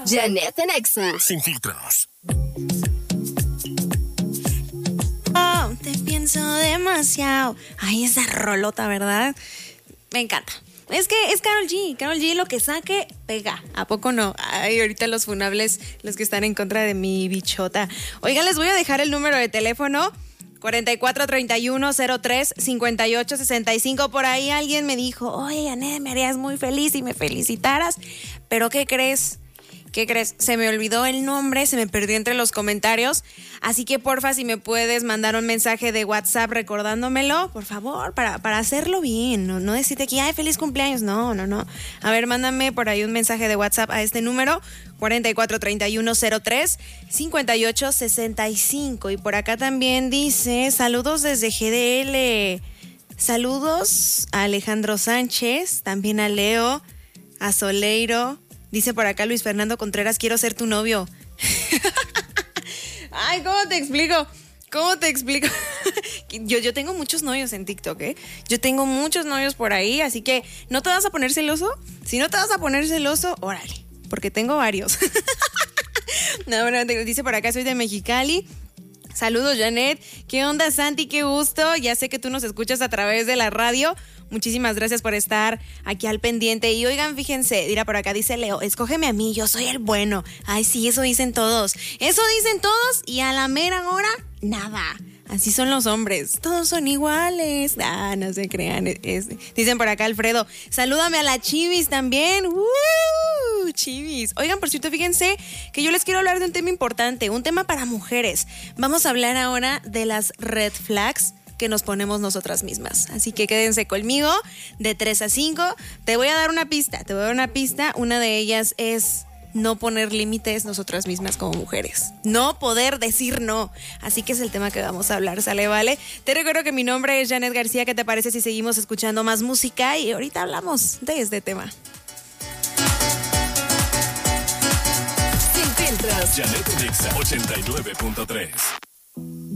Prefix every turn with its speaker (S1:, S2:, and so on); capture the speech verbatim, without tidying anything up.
S1: Janet en Exa.
S2: Sin filtros.
S3: Oh, te pienso demasiado. Ay, esa rolota, ¿verdad? Me encanta. Es que es Karol G. Karol G lo que saque, pega. ¿A poco no? Ay, ahorita los funables, los que están en contra de mi bichota. Oigan, les voy a dejar el número de teléfono. cuarenta y cuatro, treinta y uno, cero tres, cincuenta y ocho, sesenta y cinco. Por ahí alguien me dijo, oye, Janet, me harías muy feliz si me felicitaras. Pero ¿qué crees? ¿Qué crees? Se me olvidó el nombre, se me perdió entre los comentarios. Así que porfa, si me puedes mandar un mensaje de WhatsApp recordándomelo, por favor, para, para hacerlo bien. No, no decirte que, ay, feliz cumpleaños. No, no, no. A ver, mándame por ahí un mensaje de WhatsApp a este número, cuarenta y cuatro, treinta y uno, cero tres, cincuenta y ocho, sesenta y cinco. Y por acá también dice, saludos desde G D L. Saludos a Alejandro Sánchez, también a Leo, a Soleiro. Dice por acá Luis Fernando Contreras, quiero ser tu novio. Ay, ¿cómo te explico? ¿Cómo te explico? yo, yo tengo muchos novios en TikTok, ¿eh? Yo tengo muchos novios por ahí, así que ¿no te vas a poner celoso? Si no te vas a poner celoso, órale, porque tengo varios. No, bueno, dice por acá, soy de Mexicali. Saludos, Janet. ¿Qué onda, Santi? Qué gusto. Ya sé que tú nos escuchas a través de la radio. Muchísimas gracias por estar aquí al pendiente. Y oigan, fíjense, dirá por acá, dice Leo, escógeme a mí, yo soy el bueno. Ay, sí, eso dicen todos. Eso dicen todos y a la mera hora, nada. Así son los hombres, todos son iguales. Ah, no se crean. Es, es. Dicen por acá, Alfredo, salúdame a la Chivis también. ¡Uh! Chivis. Oigan, por cierto, fíjense que yo les quiero hablar de un tema importante, un tema para mujeres. Vamos a hablar ahora de las red flags que nos ponemos nosotras mismas. Así que quédense conmigo de tres a cinco. Te voy a dar una pista, te voy a dar una pista. Una de ellas es no poner límites nosotras mismas como mujeres. No poder decir no. Así que es el tema que vamos a hablar, ¿sale? ¿Vale? Te recuerdo que mi nombre es Janet García. ¿Qué te parece si seguimos escuchando más música? Y ahorita hablamos de este tema.
S2: Sin filtros. Janet en Exa ochenta y nueve punto tres.